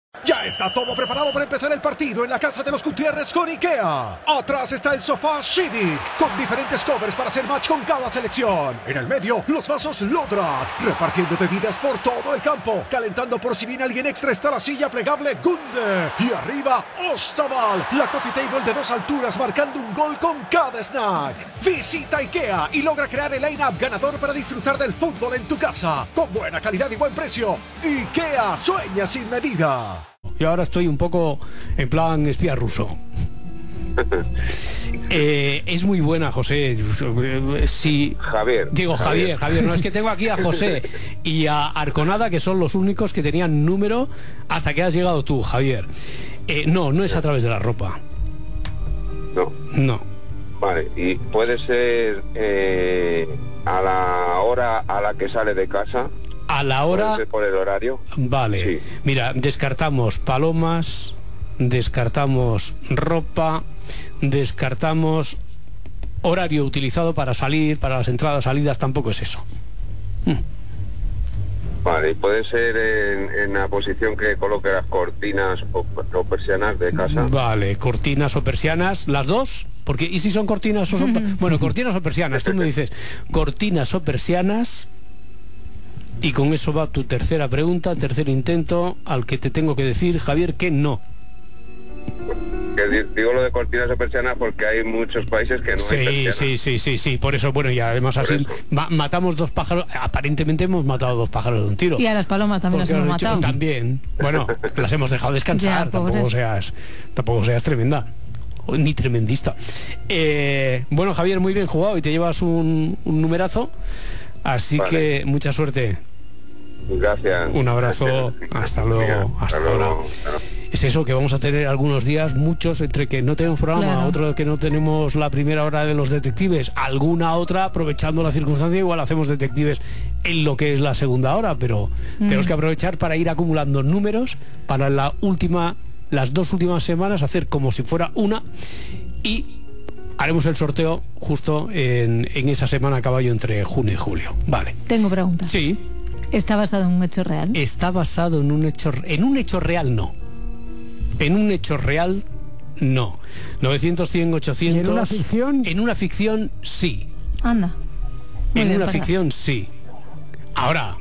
Ya está todo preparado para empezar el partido en la casa de los Gutiérrez con IKEA. Atrás está el sofá Civic, con diferentes covers para hacer match con cada selección. En el medio, los vasos Lodrat, repartiendo bebidas por todo el campo. Calentando por si viene alguien extra está la silla plegable Gunde. Y arriba, Ostaval, la coffee table de 2 alturas marcando un gol con cada snack. Visita IKEA y logra crear el line-up ganador para disfrutar del fútbol en tu casa. Con buena calidad y buen precio. IKEA sueña sin medida. Yo ahora estoy un poco en plan espía ruso. Es muy buena, José. Sí. Javier. Digo, Javier. No, es que tengo aquí a José y a Arconada, que son los únicos que tenían número hasta que has llegado tú, Javier. No es a través de la ropa. No. Vale, y puede ser a la hora a la que sale de casa. A la hora... ¿Puede ser por el horario? Vale. Sí. Mira, descartamos palomas, descartamos ropa, descartamos horario utilizado para salir, para las entradas, salidas, tampoco es eso. Vale, y puede ser en la posición que coloque las cortinas o persianas de casa. Vale, cortinas o persianas, las dos, porque ¿y si son cortinas o son... Bueno, cortinas o persianas, tú me dices cortinas o persianas. Y con eso va tu tercera pregunta, tercer intento, al que te tengo que decir, Javier, que no. Que digo lo de cortinas o persianas porque hay muchos países que no hay persianas. Sí, por eso, bueno, y además por así matamos 2 pájaros, aparentemente hemos matado 2 pájaros de un tiro. Y a las palomas también las hemos matado. También, bueno, las hemos dejado descansar, ya, tampoco seas tremenda, ni tremendista. Bueno, Javier, muy bien jugado y te llevas un numerazo, así que mucha suerte. Gracias. Un abrazo. Hasta luego. Hasta ahora. Es eso, que vamos a tener algunos días, muchos, entre que no tenemos programa, otro que no tenemos la primera hora de los detectives, alguna otra, aprovechando la circunstancia, igual hacemos detectives en lo que es la segunda hora, pero tenemos que aprovechar para ir acumulando números para las 2 últimas semanas, hacer como si fuera una, y haremos el sorteo justo en esa semana a caballo entre junio y julio. Vale. Tengo preguntas. Sí. ¿Está basado en un hecho real? Está basado en un hecho real, no. En un hecho real, no. 900, 100, 800... ¿Y en una ficción? En una ficción, sí. Anda. En una ficción, sí. Ahora...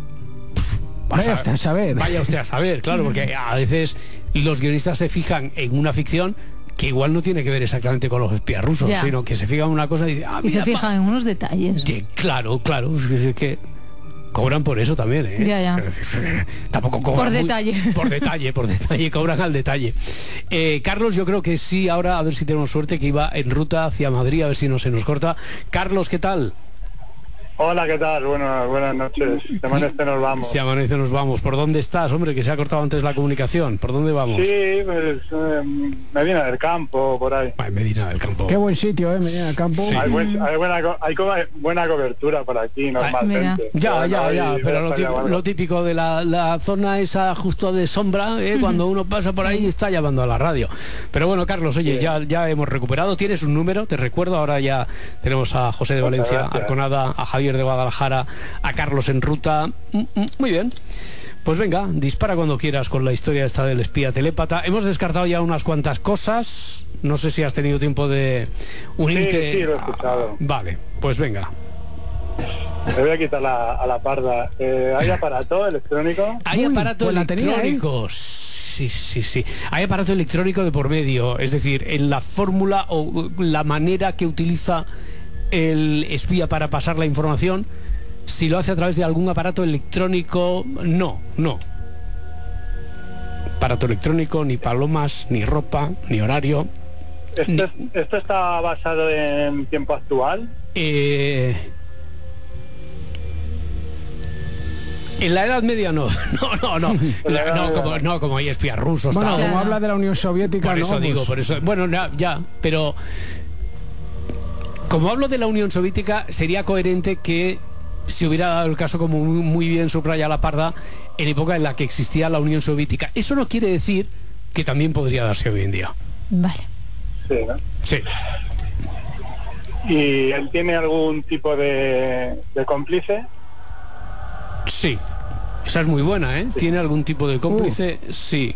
Vaya usted a saber. Vaya usted a saber, claro, porque a veces los guionistas se fijan en una ficción que igual no tiene que ver exactamente con los espías rusos, sino que se fijan en una cosa y dicen... y se fijan en unos detalles. Claro. Es que cobran por eso también, ¿eh? Ya. Tampoco cobran por detalle. Por detalle, cobran al detalle. Carlos, yo creo que sí, ahora a ver si tenemos suerte, que iba en ruta hacia Madrid, a ver si no se nos corta. Carlos, ¿qué tal? Hola, ¿qué tal? Buenas noches. Si amanece nos vamos. Si amanece nos vamos. ¿Por dónde estás, hombre? Que se ha cortado antes la comunicación. ¿Por dónde vamos? Sí, pues Medina del Campo, por ahí. Medina del Campo. Qué buen sitio, Medina del Campo. Sí. Hay buena cobertura por aquí, normalmente. Ya, pero lo típico de la zona esa justo de sombra, cuando uno pasa por ahí está llamando a la radio. Pero bueno, Carlos, oye, ya hemos recuperado. Tienes un número, te recuerdo. Ahora ya tenemos a José de Valencia, a Arconada, a Javier de Guadalajara, a Carlos en ruta. Muy bien, pues venga, dispara cuando quieras con la historia esta del espía telépata. Hemos descartado ya unas cuantas cosas, no sé si has tenido tiempo de unirte. Sí, lo he escuchado. Vale, pues venga. Le voy a quitar a la parda. ¿Hay aparato electrónico? Hay aparato electrónico. Sí. Hay aparato electrónico de por medio, es decir, en la fórmula o la manera que utiliza el espía para pasar la información, si lo hace a través de algún aparato electrónico, no. Aparato electrónico, ni palomas, ni ropa, ni horario. ¿Esto está basado en tiempo actual? En la Edad Media no, como hay espías rusos. Bueno, como habla de la Unión Soviética, por eso digo, bueno, ya, pero como hablo de la Unión Soviética, sería coherente que si hubiera dado el caso, como muy bien subraya la parda, en época en la que existía la Unión Soviética. Eso no quiere decir que también podría darse hoy en día. Vale. Sí, ¿no? Sí. ¿Y él tiene algún tipo de cómplice? Sí. Esa es muy buena, ¿eh? ¿Tiene algún tipo de cómplice? Sí.